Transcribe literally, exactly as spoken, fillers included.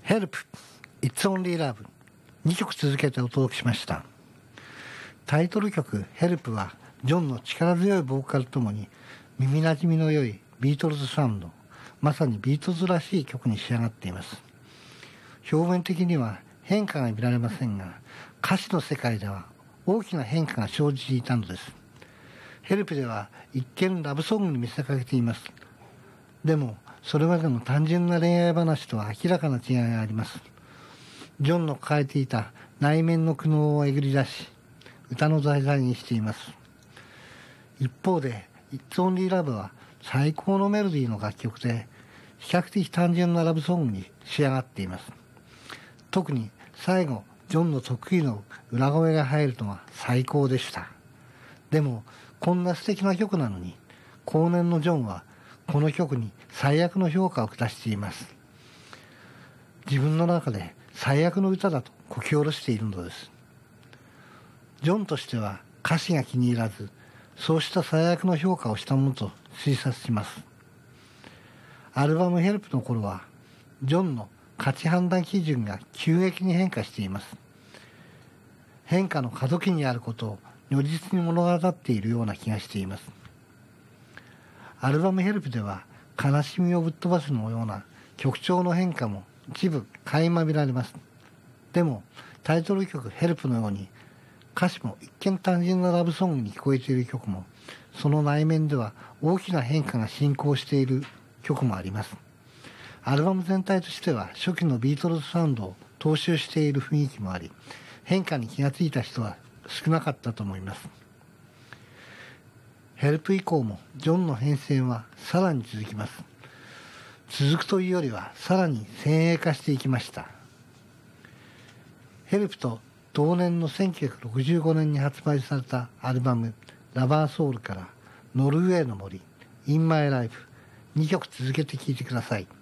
Help! It's Only Love にきょく続けてお届けしました。タイトル曲 Help はジョンの力強いボーカルともに耳なじみの良いビートルズサウンド、まさにビートルズらしい曲に仕上がっています。表面的には変化が見られませんが、歌詞の世界では大きな変化が生じていたのです。Help では一見ラブソングに見せかけています。でもそれまでの単純な恋愛話とは明らかな違いがあります。ジョンの抱えていた内面の苦悩をえぐり出し、歌の題材にしています。一方で It's Only Love は最高のメロディーの楽曲で、比較的単純なラブソングに仕上がっています。特に最後、ジョンの得意の裏声が入るのは最高でした。でもこんな素敵な曲なのに、後年のジョンはこの曲に最悪の評価を下しています。自分の中で最悪の歌だとこき下ろしているのです。ジョンとしては歌詞が気に入らず、そうした最悪の評価をしたものと推察します。アルバム Help の頃はジョンの価値判断基準が急激に変化しています。変化の過渡期にあることを如実に物語っているような気がしています。アルバム Help では悲しみをぶっ飛ばすのような曲調の変化も一部垣間見られます。でもタイトル曲 Help のように歌詞も一見単純なラブソングに聞こえている曲も、その内面では大きな変化が進行している曲もあります。アルバム全体としては初期のビートルズサウンドを踏襲している雰囲気もあり、変化に気がついた人は少なかったと思います。ヘルプ以降もジョンの変遷はさらに続きます。続くというよりはさらに先鋭化していきました。ヘルプと同年のせんきゅうひゃくろくじゅうごねんに発売されたアルバムラバーソウルからノルウェーの森、インマイライフにきょく続けて聴いてください。